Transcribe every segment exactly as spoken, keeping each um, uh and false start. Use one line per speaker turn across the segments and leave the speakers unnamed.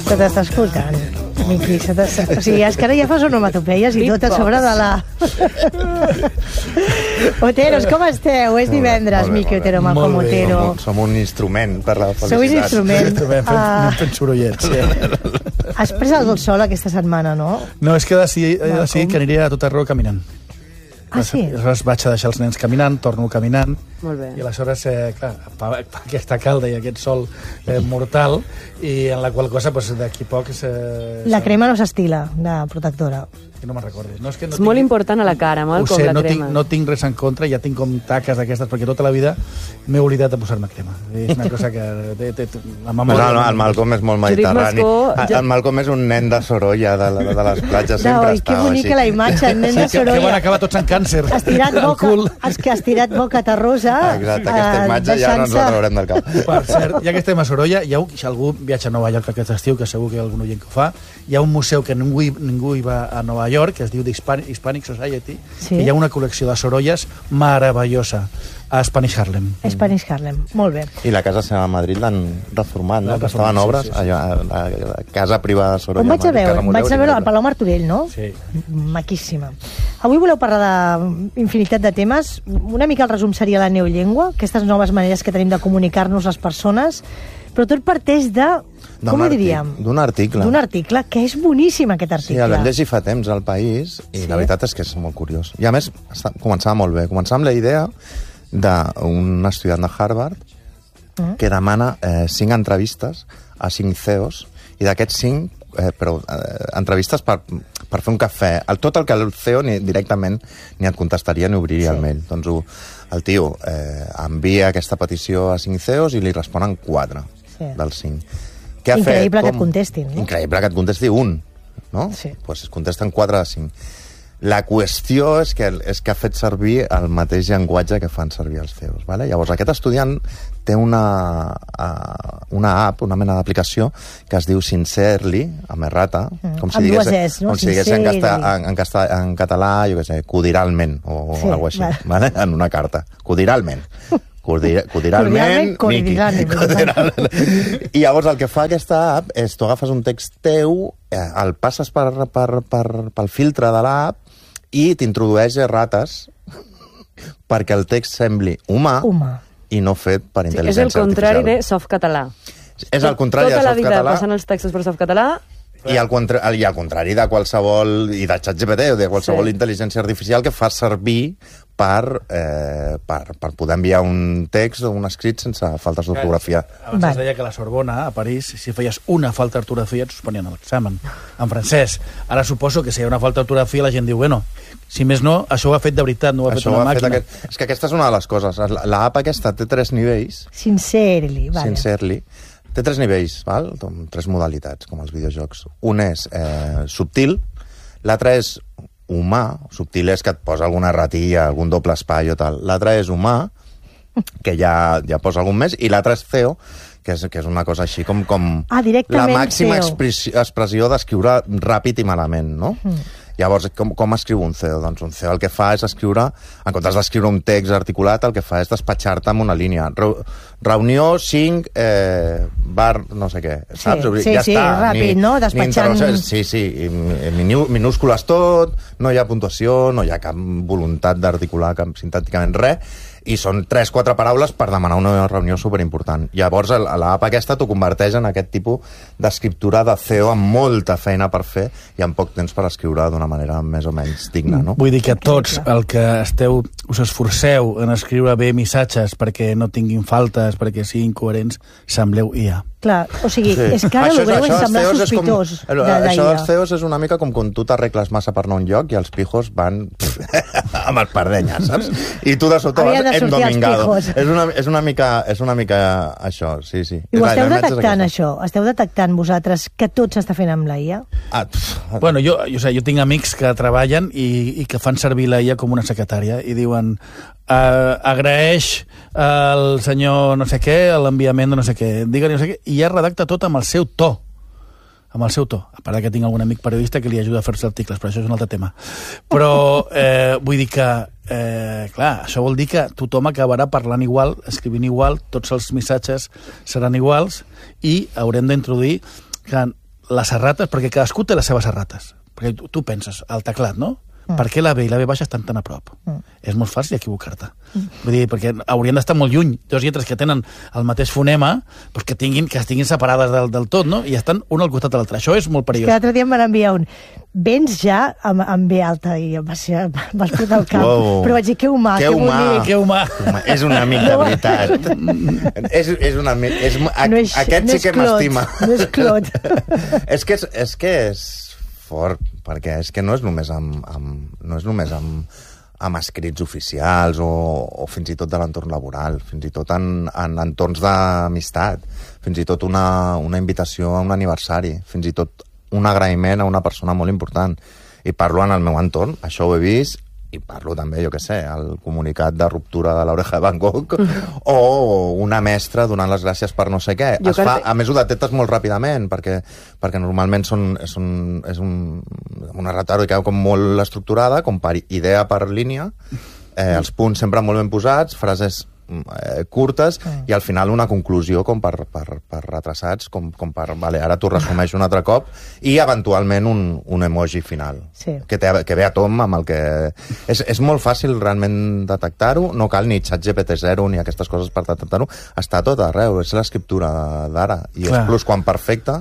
Se t'està escoltant, Miqui. Se o sigui, és que ara ja fas onomatopeies i tot a sobre de la... Oteros, com esteu? És divendres, Miqui Otero, Malcom Otero.
Som un instrument per la felicitat.
Sou un instrument.
Anem fent sorollets.
Has pres el sol aquesta setmana, no?
No, és que he decidit que aniré a tot arreu caminant.
Ah, sí?
Aleshores vaig a deixar els nens caminant, torno caminant,
Molt bé.
i aleshores, eh, clar, per aquesta calda i aquest sol eh, mortal, i en la qual cosa, doncs, d'aquí poc... Eh,
la crema no s'estila, de protectora.
Que no me'n recordi. No, és que no
és
tinc...
molt important a la cara, Malcom,
sé,
la
no
crema.
Tinc, no tinc res en contra, ja tinc com taques d'aquestes, perquè tota la vida m'he oblidat de posar-me crema. És una cosa que... Té, té, la memòria...
El, el Malcom és molt mediterrani.
Mascó, ja...
El Malcom és un nen de Sorolla, de, de, de les platges, sempre
Oi,
està
que bonica
així.
la imatge, el nen
Sí,
de
que, que van
Sorolla.
acabar tots en càncer.
Estirat boca, es que ha estirat boca terrosa.
Exacte, aquesta imatge ja no ens la traurem del cap.
Per cert, ja que estem a Sorolla, hi ha, si algú viatja a Nova York aquest estiu, que segur que hi ha algun oient que ho fa, hi ha un museu que ningú, ningú hi va a Nova York, que es diu The Hispanic, Hispanic Society,
sí?
que hi ha una col·lecció de sorolles meravellosa a Spanish Harlem.
Spanish Harlem, molt bé.
I la casa seva a Madrid l'han reformat, no? Que estava en obres,
sí, sí, sí.
allò, la, la casa privada de Sorolla.
On vaig a veure? Vaig a veure al Palau Martorell, no?
Sí.
Maquíssima. Avui voleu parlar d'infinitat de temes. Una mica el resum seria la neollengua, aquestes noves maneres que tenim de comunicar-nos les persones, però tot parteix de... Com ho diríem?
D'un article.
D'un article, que és boníssim aquest article.
Sí, el vam llegir fa temps al País, i
sí?
la veritat és que és molt curiós. I a més, està, començava molt bé. Començava amb la idea d'un estudiant de Harvard mm. que demana eh, cinc entrevistes a cinc C E Os, i d'aquests cinc, eh, però eh, entrevistes per, per fer un cafè. El, tot el que el C E O ni, directament ni et contestaria ni obriria sí. el mail. Doncs ho, el tio eh, envia aquesta petició a cinc C E Os i li responen quatre sí. dels cinc. Què ha
Increïble
fet?
que et contestin, no?
Increïble que et contesti un, no?
Sí.
Pues es contesten quatre de cinc. La qüestió és que, és que ha fet servir el mateix llenguatge que fan servir els C E Os. Vale? Llavors, aquest estudiant té una, una app, una mena d'aplicació que es diu Sincerely, amb errata, mm. com si digués,
es, no?
com si digués en, casta, en, en, casta, en català, jo què sé, codiralment, o sí, alguna cosa així, vale. Vale? En una carta. Codiralment. Cordial, cordialment,
cordialment,
cordialment. I llavors el que fa aquesta app és tu agafes un text teu, el passes per, per, per, pel filtre de l'app i t'introdueix errates perquè el text sembli humà,
humà.
i no fet per
sí,
intel·ligència artificial.
És el contrari de softcatalà.
És el contrari
Tota
de
la vida
softcatalà.
passant els textos per softcatalà.
I al, contra, i al contrari de qualsevol, i de ChatGPT o de qualsevol sí. intel·ligència artificial que fa servir per, eh, per, per poder enviar un text o un escrit sense faltes d'ortografia.
Abans vale. es deia que a la Sorbona, a París, si feies una falta d'ortografia et suspenien l'examen, en francès. Ara suposo que si hi ha una falta d'ortografia la gent diu, bueno, si més no, això ho ha fet de veritat, no ho ha
això
fet una
ha
màquina.
Fet aquest... És que aquesta és una de les coses. L'app aquesta té tres nivells.
Sincerely, vale.
Sincerely. Té tres nivells, val? Tres modalitats, com els videojocs. Un és eh, subtil, l'altre és humà, subtil és que et posa alguna ratilla, algun doble espai o tal. L'altre és humà, que ja, ja posa algun més, i l'altre és C E O, que és, que és una cosa així com, com
ah,
la màxima
C E O.
expressió, expressió d'escriure ràpid i malament, no? Mm. Llavors, com, com escriu un C E O? Doncs un C E O el que fa és escriure, en comptes d'escriure un text articulat, el que fa és despatxar-te amb una línia. Re, reunió cinc, eh, bar, no sé què, saps?
Sí, sí,
ja
sí,
està.
ràpid,
ni,
no? Despatxant...
Ni sí, sí, minú, minúscules tot, no hi ha puntuació, no hi ha cap voluntat d'articular cap, sintàcticament res, i són tres, quatre paraules per demanar una reunió superimportant. Llavors, a l'app aquesta t'ho converteix en aquest tipus d'escriptura de C E O amb molta feina per fer i amb poc temps per escriure d'una manera més o menys digna, no?
Vull dir que tots el que esteu, us esforceu en escriure bé missatges perquè no tinguin faltes, perquè siguin coherents, sembleu I A.
Clar, o sigui, sí. és que ara
això,
el greu és semblar sospitós
com,
de d'I A.
Això dels C E Os és una mica com quan tu t'arregles massa per anar a un lloc i els pijos van amb els pardenyes, saps? I tu de sota vas endomingado. És una, és, una mica, és una mica això, sí, sí.
I ho esteu detectant, això? Esteu detectant vosaltres que tot s'està fent amb la I A?
Ah, pff.
Bueno, jo, jo, sé, jo tinc amics que treballen i, i que fan servir la I A com una secretària i diuen Uh, agraeix al senyor no sé què, l'enviament de no sé què, digue-li no sé què, i ja redacta tot amb el seu to. Amb el seu to. A part que tinc algun amic periodista que li ajuda a fer-se articles, però això és un altre tema. Però eh, vull dir que, eh, clar, això vol dir que tothom acabarà parlant igual, escrivint igual, tots els missatges seran iguals i haurem d'introduir que les errates, perquè cadascú té les seves errates. Perquè tu, tu penses, al teclat, no? Mm. Per què la B i la B baixa estan tan a prop? Mm. És molt fàcil equivocar-te. Mm. Vull dir, perquè haurien d'estar molt lluny. Dos lletres que tenen el mateix fonema, doncs que, tinguin, que estiguin separades del, del tot, no? I estan un al costat de l'altre. Això és molt perillós.
Que l'altre dia em van enviar un vens ja amb, amb B alta i em va ser, vas portar el cap. Wow. Però vaig dir, que humà,
que humà.
Que humà.
humà. És un amic de veritat. és, és un amic. És, a,
no és,
aquest
no
sí que m'estima.
No és clot.
és, que és, és que és fort, perquè és que no és només amb, amb, no és només amb, amb escrits oficials o, o fins i tot de l'entorn laboral, fins i tot en, en entorns d'amistat, fins i tot una, una invitació a un aniversari, fins i tot un agraïment a una persona molt important. I parlo en el meu entorn, això ho he vist, i parlo també, jo què sé, el comunicat de ruptura de l'oreja de Van Gogh o una mestra donant les gràcies per no sé què. Es fa, a més, ho detectes molt ràpidament, perquè, perquè normalment són, és, un, és un, una retòrica com molt estructurada, com per idea per línia, eh, els punts sempre molt ben posats, frases eh, curtes, mm. i al final una conclusió com per, per, per retrasats, com, com per, vale, ara t'ho resumeixo un altre cop, i eventualment un, un emoji final,
sí.
que, té, que ve a tom amb el que... És, és molt fàcil realment detectar-ho, no cal ni ChatGPT zero ni aquestes coses per detectar-ho, està tot arreu, és l'escriptura d'ara, i Clar. És plus quan perfecte,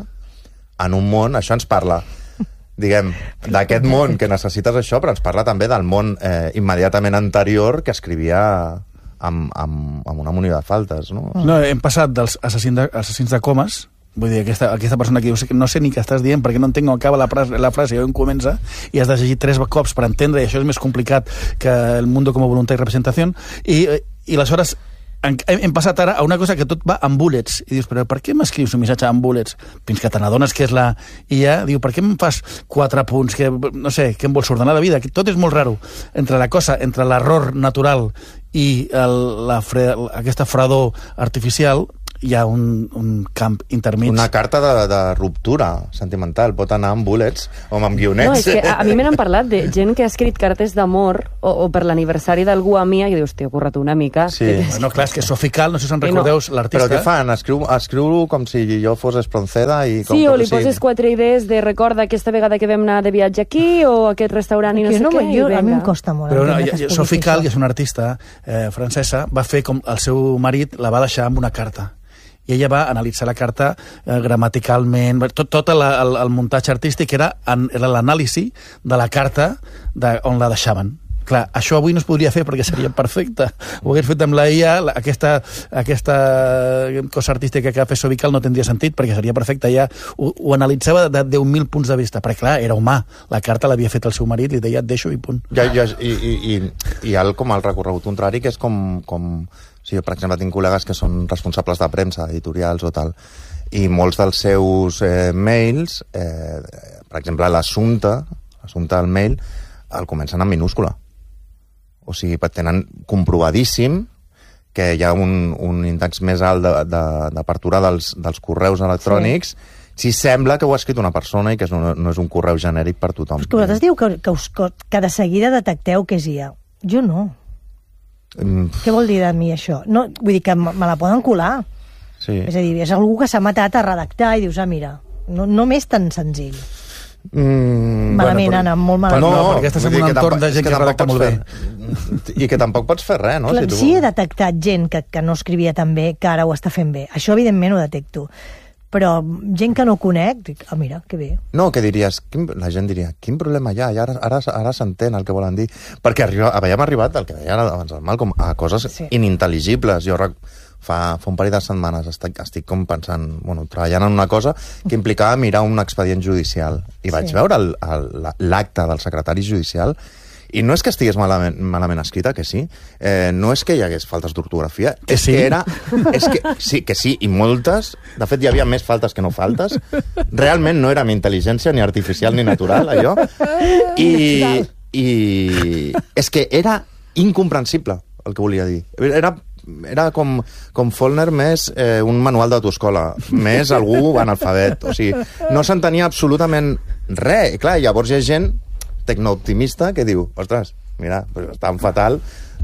en un món, això ens parla diguem, d'aquest món que necessites això, però ens parla també del món eh, immediatament anterior que escrivia amb, amb, amb una munió de faltes, no?
No, hem passat dels assassins de, assassins de comes, vull dir, aquesta, aquesta persona que diu no sé ni què estàs dient perquè no entenc on acaba la frase, la frase i on comença, i has de llegir tres cops per entendre, i això és més complicat que el mundo como voluntad y representación, i, i aleshores hem, hem passat ara a una cosa que tot va amb bullets, i dius, però per què m'escrius un missatge amb bullets? Fins que te n'adones que és la I A, diu, per què em fas quatre punts, que no sé, que em vols ordenar la vida? Tot és molt raro. Entre la cosa, entre l'error natural i el, la fre, aquesta fredor artificial, hi ha un, un camp intermig.
Una carta de, de ruptura sentimental, pot anar amb bullets o amb guionets.
No, és que a, a mi me n'han parlat de gent que ha escrit cartes d'amor o, o per l'aniversari d'algú a mi, i dius, t'he currat una mica.
Sí.
Bueno, clar, és que Sofical, no sé si en recordeu, no. L'artista.
Però què fan? Escriu-lo escriu com si jo fos Espronceda i... Com
sí,
com
o li
si...
poses quatre idees de recorda aquesta vegada que vam anar de viatge aquí o aquest restaurant i no sé
no,
què.
Jo, a mi em costa molt.
Però no, Sofical, que és una artista eh, francesa, va fer com el seu marit la va deixar amb una carta. I ella va analitzar la carta eh, gramaticalment, tot, tot el, el, el muntatge artístic era, en, era l'anàlisi de la carta de, on la deixaven. Clar, això avui no es podria fer perquè seria perfecte. Ho hagués fet amb la I A, aquesta, aquesta cosa artística que ha fet Sofical no tindria sentit perquè seria perfecte. Ja ho, ho analitzava de deu mil punts de vista, perquè clar, era humà. La carta l'havia fet el seu marit i deia, et deixo i punt.
Ja, ja, i, i, i, i el, com el recorregut contrari, que és com... com... Sí, per exemple, tinc col·legues que són responsables de premsa, editorials o tal, i molts dels seus eh, mails, eh, per exemple, l'assumpte, l'assumpte del mail, el comencen en minúscula. O sigui, tenen comprovadíssim que hi ha un, un índex més alt d'apertura de, de, dels, dels correus electrònics, sí. Si sembla que ho ha escrit una persona i que no, no és un correu genèric per tothom.
Però que vosaltres diu que, que, us, que de seguida detecteu que és I A. Jo no. Mm. Què vol dir de mi això? No, vull dir que me la poden colar.
Sí.
És a dir, és algú que s'ha matat a redactar i dius, ah, mira, no, no m'és tan senzill.
Mm,
malament, bueno, Anna, molt malament.
No, no, perquè estàs en un entorn de gent que, que redacta molt bé.
I que tampoc pots fer res, no?
Clar,
si tu...
Sí, he detectat gent que, que no escrivia tan bé, que ara ho està fent bé. Això, evidentment, ho detecto. Però gent que no conec, dic, ah, mira, que bé.
No, que diries, quin, la gent diria, quin problema hi ha? I ara, ara, ara s'entén el que volen dir. Perquè arriba, havíem arribat, el que deia abans el Malcolm, a coses sí. inintel·ligibles. Jo fa, fa un parell de setmanes estic, estic com pensant, bueno, treballant en una cosa que implicava mirar un expedient judicial. I vaig sí. veure l'acte del secretari judicial. I no és que estigués malament, malament escrita, que sí. Eh, no és que hi hagués faltes d'ortografia.
Que
és
sí?
que era... És que, sí, que sí, i moltes. De fet, hi havia més faltes que no faltes. Realment no era ni intel·ligència, ni artificial, ni natural, allò. I, i és que era incomprensible, el que volia dir. Era... Era com, com Follner més eh, un manual d'autoescola, més algú analfabet. O sigui, no s'entenia absolutament res. I clar, llavors hi ha gent tecnooptimista que diu, ostres, mira, pues és tan fatal,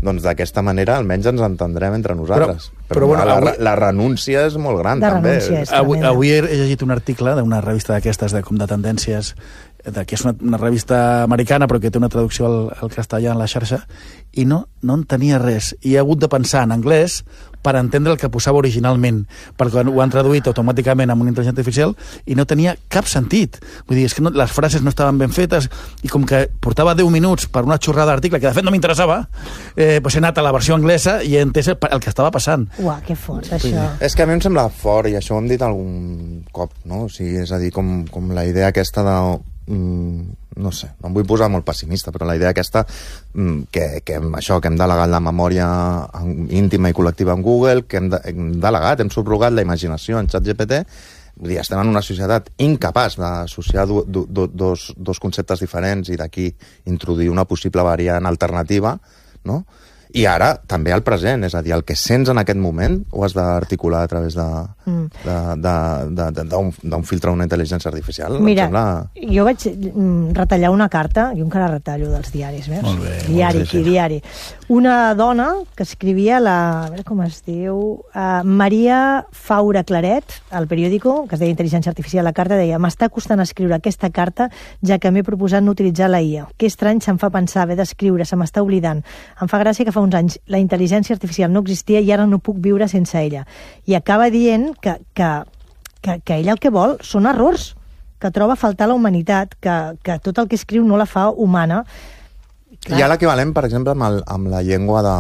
doncs d'aquesta manera almenys ens entendrem entre nosaltres.
Però,
però,
però bueno,
la,
avui...
la renúncia és molt gran,
de
també.
renúncia és
Avui,
tremenda.
avui he llegit un article d'una revista d'aquestes, de, com de tendències, de, que és una, una revista americana però que té una traducció al, al castellà en la xarxa, i no, no en tenia res. I he hagut de pensar en anglès per entendre el que posava originalment, perquè ho han traduït automàticament amb una intel·ligència artificial i no tenia cap sentit. Vull dir, és que no, les frases no estaven ben fetes i com que portava deu minuts per una xorrada d'article que de fet no m'interessava, eh, doncs he anat a la versió anglesa i he entès el, el que estava passant.
Uah, que fort, això.
És que a mi em sembla fort, i això ho hem dit algun cop, no? O sigui, és a dir, com, com la idea aquesta de... Mm, no sé, no em vull posar molt pessimista, però la idea aquesta mm, que, que hem, això, que hem delegat la memòria íntima i col·lectiva en Google, que hem, de, hem delegat, hem subrogat la imaginació en ChatGPT, vull dir, estem en una societat incapaç d'associar do, do, do, dos, dos conceptes diferents i d'aquí introduir una possible variant alternativa, no? I ara també al present, és a dir, el que sents en aquest moment ho has d'articular a través de, mm. de, de, de, de, d'un, d'un filtre d'una intel·ligència artificial.
Mira,
sembla...
jo vaig retallar una carta, jo encara retallo dels diaris, veus?
Molt bé,
diari,
molt bé,
aquí,
sí.
diari. Una dona que escrivia la... A veure com es diu... Uh, Maria Faura Claret, al periòdico, que es deia Intel·ligència Artificial, la carta deia: m'està costant escriure aquesta carta, ja que m'he proposat no utilitzar la I A. Que estrany se'm fa pensar haver d'escriure, se m'està oblidant. Em fa gràcia que fa uns anys la intel·ligència artificial no existia i ara no puc viure sense ella. I acaba dient que, que, que, que ella el que vol són errors, que troba a faltar la humanitat, que, que tot el que escriu no la fa humana. Clar.
Hi ha l'equivalent, per exemple, amb, el, amb la llengua de...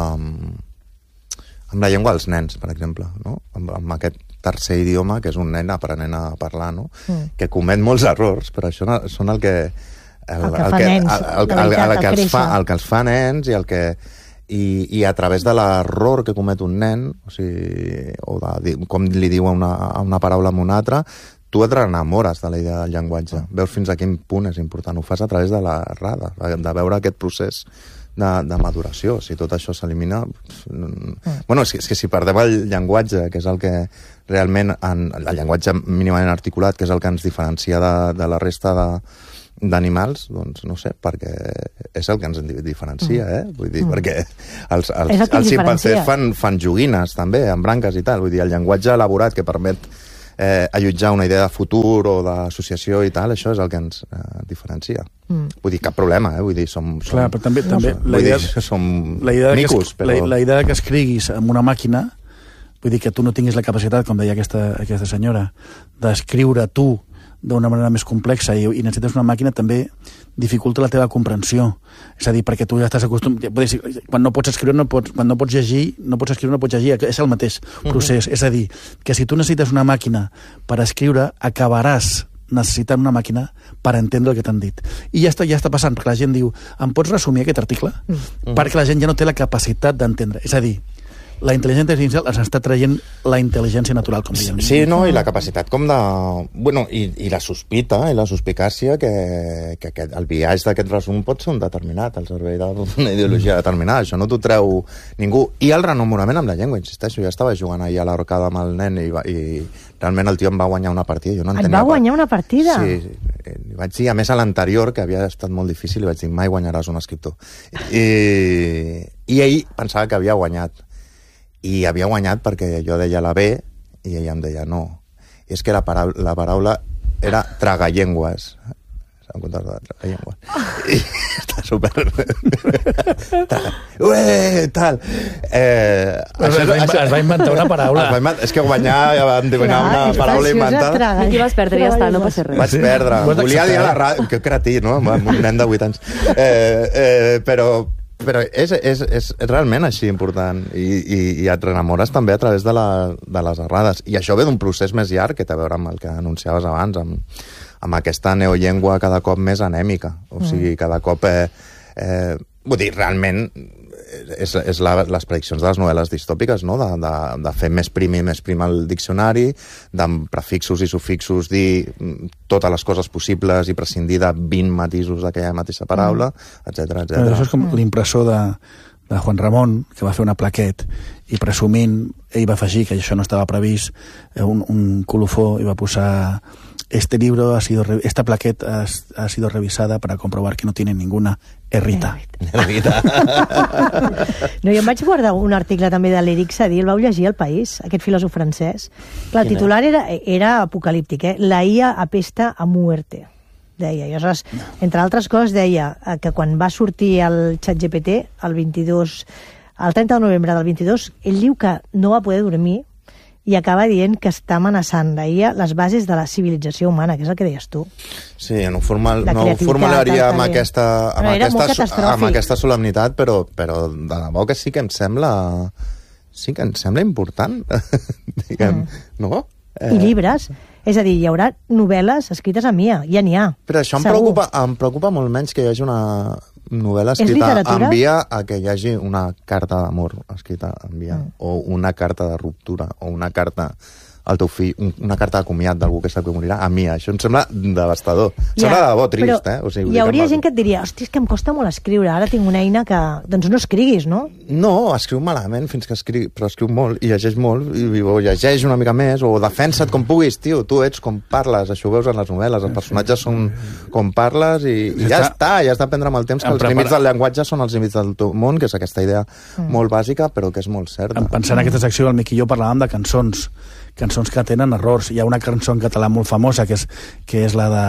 amb la llengua dels nens, per exemple, no? Amb, amb aquest tercer idioma, que és un nen aprenent a parlar, no? Mm. Que comet molts errors, però això no, són el que... El,
el que fa nens,
el, el, el, el, el, que els fa, el que els fa nens i el que... I, i a través de l'error que comet un nen, o sigui, o de, com li diu a una, a una paraula amb una altra, tu et renamores de la idea del llenguatge. Veus fins a quin punt és important. Ho fas a través de l'errada, de veure aquest procés de, de maduració. Si tot això s'elimina... Mm. Bueno, és que, és que si perdem el llenguatge, que és el que realment... En, el llenguatge mínimament articulat, que és el que ens diferencia de, de la resta de d'animals, doncs no sé, perquè és el que ens diferencia, eh? Vull dir, mm. perquè els, els, el els ximpanzés fan, fan joguines també, amb branques i tal, vull dir, el llenguatge elaborat que permet eh, allotjar una idea de futur o d'associació i tal, això és el que ens eh, diferencia. Mm. Vull dir, cap problema, eh? Vull dir, som... som
Clar, però també,
no
també
som,
la idea,
dir, som
la idea
micos,
que,
però...
La, la idea que escriguis amb una màquina, vull dir que tu no tinguis la capacitat, com deia aquesta, aquesta senyora, d'escriure tu d'una manera més complexa i, i necessites una màquina també dificulta la teva comprensió. És a dir, perquè tu ja estàs acostumat... Quan no pots escriure, no pots, quan no pots llegir, no pots escriure, no pots llegir. És el mateix procés. Uh-huh. És a dir, que si tu necessites una màquina per escriure, acabaràs necessitant una màquina per entendre el que t'han dit. I ja està, ja està passant, perquè la gent diu: em pots resumir aquest article? Uh-huh. Perquè la gent ja no té la capacitat d'entendre. És a dir, la intel·ligència artificial ens està traient la intel·ligència natural, com diem.
Sí, no, i la capacitat com de... Bueno, i, i la sospita, i la suspicàcia que, que, que el biaix d'aquest resum pot ser un determinat, al servei d'una ideologia determinada. Això no t'ho treu ningú. I el renamorament amb la llengua, insisteixo. Jo estava jugant ahir a l'horcada amb el nen i, va, i realment el tio em va guanyar una partida. Jo no
Et va guanyar una partida?
Sí, li vaig dir, a més a l'anterior, que havia estat molt difícil, li vaig dir: mai guanyaràs un escriptor. I, i ell pensava que havia guanyat. I havia guanyat perquè jo deia la B i ella em deia no. I és que la paraula, la paraula era tragallengües. S'han comptat de tragallengües. I està super... Ué, tal. Eh,
es, això, va, això, es va inventar una paraula.
Va inventar, és que guanyar, van dibuixar una paraula inventada.
Aquí vas perdre, ja està, no passa res.
Vaig perdre. Volia dir a la ràdio... Que cretí, no? Un nen de vuit anys. Eh, eh, però... Però és, és, és realment així important i, i, i et renamores també a través de, la, de les errades. I això ve d'un procés més llarg que té a veure amb el que anunciaves abans, amb, amb aquesta neollengua cada cop més anèmica. O sigui, cada cop... Eh, eh, vull dir, realment és, és la, les prediccions de les novel·les distòpiques, no? de, de, de fer més prim i més prim el diccionari, d'amb prefixos i sufixos dir totes les coses possibles i prescindir de vint matisos d'aquella mateixa paraula, etcètera, etcètera.
Això és com l'impressor de, de Juan Ramon, que va fer una plaquet i presumint, ell va afegir que això no estava previst, un, un colofó i va posar este libro ha sido, esta plaqueta ha, ha sido revisada para comprobar que no tiene ninguna errita.
Errita.
No, jo em vaig guardar un article també de l'Eric Sadí, el vau llegir al País, aquest filòsof francès. El titular era, era apocalíptic, eh? La I A apesta a muerte, deia. I aleshores, entre altres coses, deia que quan va sortir el ChatGPT, el vint-i-dos, el trenta de novembre del vint-i-dos, ell diu que no va poder dormir i acaba dient que està amenaçant la I A les bases de la civilització humana, que és el que deies tu.
Sí, no, formal, no ho formularia amb aquesta, amb, aquesta, amb aquesta solemnitat, però, però de debò que sí que em sembla sí que em sembla important, diguem, mm. no?
Eh... I llibres. És a dir, hi haurà novel·les escrites amb I A, ja n'hi ha.
Però això em preocupa, em preocupa molt menys que hi hagi una novel·la escrita en I A a que hi hagi una carta d'amor escrita en I A, mm. o una carta de ruptura, o una carta al teu fill, una carta de comiat d'algú que sap que morirà, a mi. Això em sembla devastador. Em ja, sembla de debò trist,
però
eh? O sigui,
hi hauria gent que et diria, hosti, és que em costa molt escriure, ara tinc una eina que... Doncs no escriguis, no?
No, escriu malament, fins que escriu, però escriu molt, i llegeix molt, i o llegeix una mica més, o defensa't com puguis, tio, tu ets com parles, això ho veus en les novel·les, els personatges són com parles, i, i ja està, ja has d'aprendre amb el temps que els límits del llenguatge són els límits del teu món, que és aquesta idea mm. molt bàsica, però que és molt certa.
En pensant en aquesta secció, el Miqui i jo parlàvem de cançons, cançons que tenen errors. Hi ha una cançó en català molt famosa, que és, que és la de,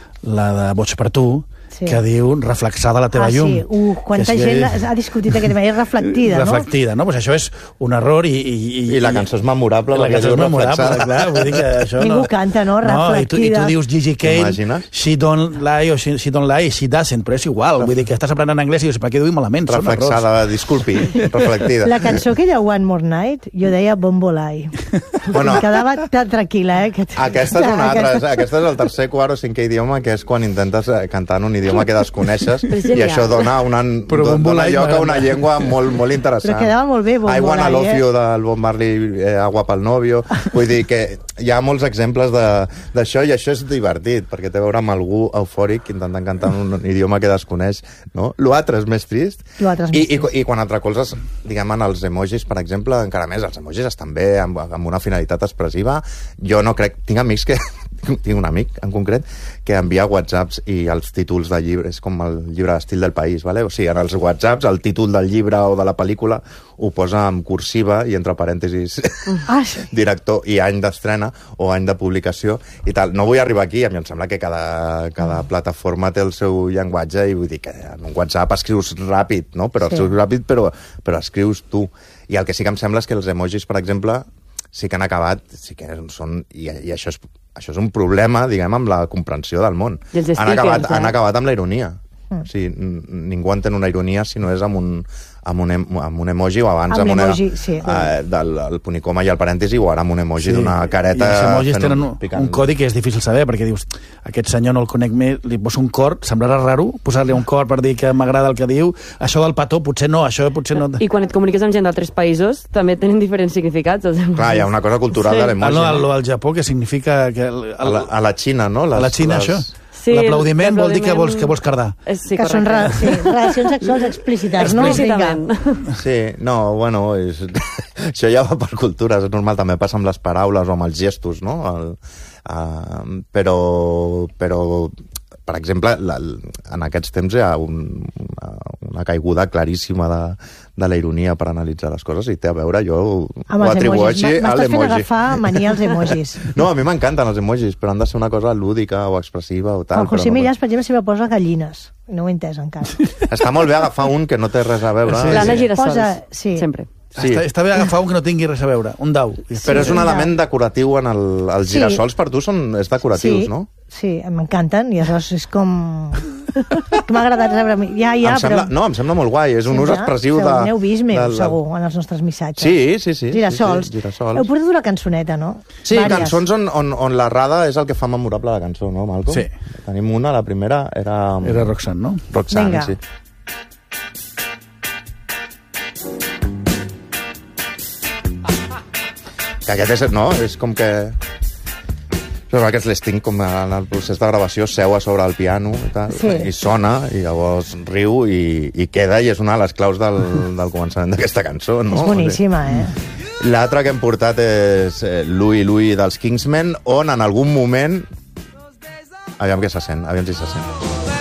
la de Boig per tu, sí. que diu reflexada la teva
ah,
llum.
Sí. Uh, quanta que gent que... ha discutit aquest tema, és reflectida,
no? Reflectida, no? Pues això és un error i... I,
i, I la cançó és memorable.
La cançó és memorable, clar. Vull dir que això
ningú
no...
canta, no? Reflectida.
No, i, tu, I tu dius Gigi Kane, she don't lie, o she, she don't lie, she doesn't, però és igual. Vull dir que estàs aprenent anglès i dius, per què diu malament?
Reflexada, disculpi, reflectida.
La cançó que deia One More Night, jo deia Bombolai. Bueno, em quedava tan tranquil·la, eh? Que...
Aquesta és una altra, aquesta... aquesta és el tercer, quart o cinquè idioma, que és quan intentes cantar en un idioma que desconeixes, i això dona, una, dona lloc a una llengua molt, molt interessant.
Però quedava molt bé, Bon
I Wanna
Marley,
Love
eh?
You, del Bon Marley, eh, Agua pel Novio. Vull dir que hi ha molts exemples d'això, i això és divertit, perquè té a veure amb algú eufòric intentant cantar en un idioma que desconeix, no? L'altre és més trist.
És més
I, i,
trist.
I quan et recolzes, diguem, en els emojis, per exemple, encara més, els emojis estan bé, amb, amb una finalitat expressiva. Jo no crec... Tinc amics que... tinc un amic, en concret, que envia whatsapps i els títols de llibre, és com el llibre d'estil del País, ¿vale? O sigui, en els whatsapps, el títol del llibre o de la pel·lícula ho posa en cursiva i entre parèntesis
ah, sí.
director i any d'estrena o any de publicació i tal. No vull arribar aquí, a mi em sembla que cada, cada plataforma té el seu llenguatge i vull dir que en un whatsapp escrius ràpid, no? Però sí. escrius ràpid, però, però escrius tu. I el que sí que em sembla és que els emojis, per exemple, sí que han acabat, sí que són, i, i això, és, això és un problema, diguem, amb la comprensió del món. Han acabat, eh? han acabat amb la ironia. Mm. O sigui, ningú entén una ironia si no és amb un, amb un, amb un emoji, o abans amb, amb
emoji, una, sí.
eh, del el punt i coma i el parèntesi, o ara amb un emoji sí. d'una careta.
I els emojis tenen un, un codi que és difícil saber, perquè dius, aquest senyor no el conec més, li poso un cor, semblarà raro posar-li un cor per dir que m'agrada el que diu, això del petó potser no, això potser no...
I quan et comuniques amb gent d'altres països, també tenen diferents significats. Els emojis.
Clar, hi ha una cosa cultural sí. de l'emoji.
Ah, no, al Japó, que significa... Que el, el...
A, la, a la Xina, no? Les,
a la Xina,
les...
això? Sí, l'aplaudiment vol dir que vols, que vols cardar.
Sí,
que són re, sí, relacions sexuals explícites, no?
Explícitament.
Sí, no, bueno, és, això ja va per cultures, és normal, també passa amb les paraules o amb els gestos, no? El, uh, però, però, per exemple, la, en aquests temps hi ha un, una, una caiguda claríssima de, de la ironia per analitzar les coses i té a veure, jo
amb
ho atribueixo a l'emoji.
M'estàs fent agafar mania als emojis.
No, a mi m'encanten els emojis, però han de ser una cosa lúdica o expressiva o tal.
El José
no
Millás, per exemple, sempre posa gallines. No ho he entès encara.
Està molt bé agafar un que no té res a veure.
Sí, L'Anna
sí.
Girassols,
posa, sí.
sempre.
Sí. Està, està bé agafar un que no tingui res a veure, un dau.
Però és un element decoratiu en el, els girassols, per tu són és decoratius,
sí,
no?
Sí, m'encanten, i aleshores és com... que m'ha agradat rebre... Ja, ja,
em sembla,
però...
No, em sembla molt guai, és un ús expressiu de...
N'heu vist més,
de, de...
segur, en els nostres missatges.
Sí, sí, sí.
Girassols.
Sí, sí, girassols.
Heu portat una cançoneta, no?
Sí,
Vàries.
Cançons on, on, on l'errada és el que fa memorable la cançó, no, Malcolm?
Sí.
Tenim una, la primera era...
Era Roxanne, no?
Roxanne,
Vinga.
sí. Que aquest és, no, és com que... Però aquests les tinc com en el procés de gravació, seu a sobre el piano i tal,
sí.
i sona, i llavors riu, i, i queda, i és una de les claus del, del començament d'aquesta cançó, no?
És boníssima, eh?
L'altra que hem portat és Louie Louie dels Kingsmen, on en algun moment aviam què se sent, aviam si se sent.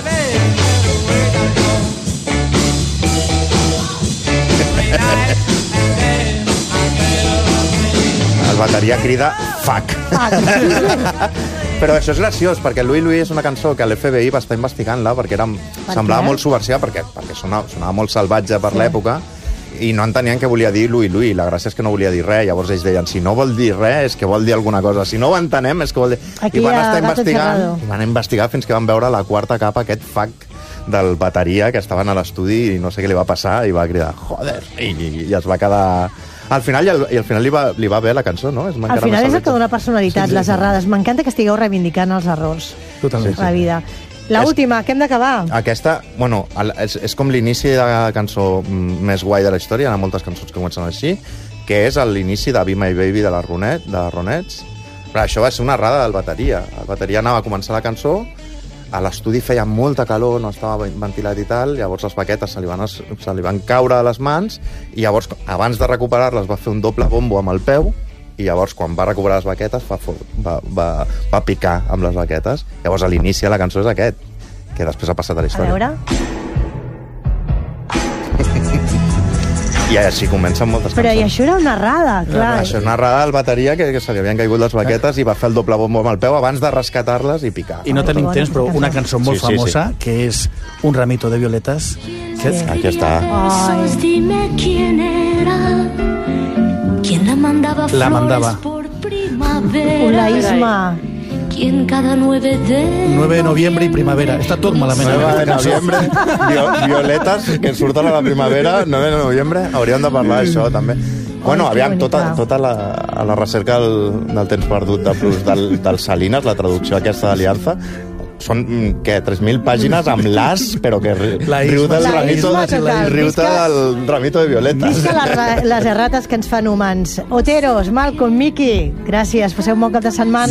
El bateria crida fuck. Però això és graciós, perquè Louie Louie és una cançó que l'F B I va estar investigant-la perquè era, per semblava molt subversiva, perquè, perquè sonava, sonava molt salvatge per sí. l'època, i no entenien què volia dir Louie Louie. La gràcia és que no volia dir res. Llavors ells deien, si no vol dir res, és que vol dir alguna cosa. Si no ho entenem, és que vol dir...
Aquí
I van estar
Gato
investigant,
Encerrado.
i van investigar fins que van veure la quarta capa, aquest fuck del bateria, que estaven a l'estudi i no sé què li va passar, i va cridar, joder, i, i, i es va quedar... Al final, i al, i al final li va, li va bé la cançó, no? És
al final és el que dona personalitat,
sí, sí,
les errades. M'encanta que estigueu reivindicant els errors
Totalment.
a la vida. L'última, que hem d'acabar.
Aquesta, bueno, és, és com l'inici de la cançó més guai de la història, hi ha moltes cançons que comencen així, que és l'inici de Be My Baby de la Ronet, de les Ronets. Però això va ser una errada del bateria. El bateria anava a començar la cançó, a l'estudi feia molta calor, no estava ventilat i tal, llavors les baquetes se li van, se li van caure a les mans, i llavors, abans de recuperar-les, va fer un doble bombo amb el peu, i llavors, quan va recuperar les baquetes, va, va, va, va picar amb les baquetes. Llavors, a l'inici de la cançó és aquest, que després ha passat a la història.
A veure...
I així comencen moltes
Però
cançons.
i això era una errada, clar.
Això és una errada al bateria que, que se li havien caigut les baquetes i va fer el doble bombo amb el peu abans de rescatar-les i picar.
I no
Ai,
tenim
que
temps,
bona
però una cançó molt
Sí, sí,
famosa, que és Un ramito de violetas. Que
Sí.
Aquí està.
Ai.
Dime quién era, quién la mandaba
La
flores
mandaba.
por primavera,
Una Isma.
quién cada nueve de
nueve de noviembre i primavera. Està tot malament.
nueve de
aquesta cançó.
noviembre, vi violetes que surten a la primavera, nueve de noviembre, hauríem de parlar d'això també. Bueno,
que
aviam,
bonica.
tota, tota la, a la recerca del, del temps perdut de Plus del, del Salinas, la traducció aquesta d'Alianza, són, mm, què, tres mil pàgines amb l'as, però que ri,
La
riu
Isma.
del
La
ramito,
Isma total.
riu-te
Visca-
del ramito de violetes.
Visca les, ra- les errates que ens fan humans. Oteros, Malcolm, Miki, gràcies. Passeu un bon cap de setmana.